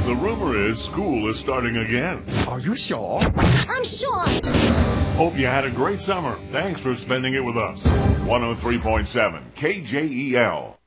The rumor is school is starting again. Are you sure? I'm sure. Hope you had a great summer. Thanks for spending it with us. 103.7 KJEL.